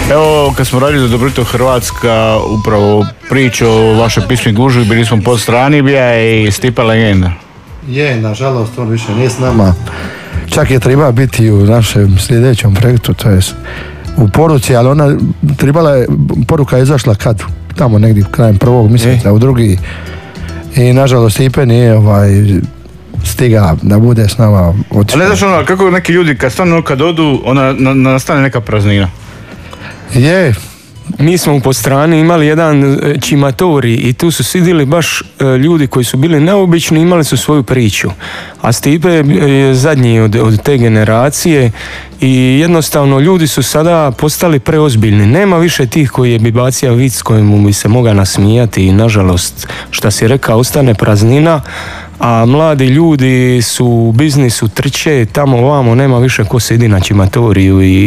Evo, kad smo radili za Dobro jutro Hrvatska, upravo priču o vašoj pismi Gužvi, bili smo pod strani bija i Stipe legenda. Je, nažalost, on više nije s nama. Čak je treba biti u našem sljedećem projektu, to je u poruci, ali ona trebala je, poruka je izašla kad? Tamo negdje krajem prvog mjeseca, u drugi. I nažalost Stipe nije stiga da bude s nama. A ne znaš ono, kako neki ljudi kad odu, nastane neka praznina? Je. Mi smo u Podstrani imali jedan čimatori i tu su sidili baš ljudi koji su bili neobični, imali su svoju priču. A Stipe je zadnji od te generacije i jednostavno ljudi su sada postali preozbiljni. Nema više tih koji bi bacio vic kojemu bi se mogao nasmijati i nažalost, šta si rekao, ostane praznina. A mladi ljudi su u biznisu, trče tamo ovamo, nema više ko sedi na čimatoriju i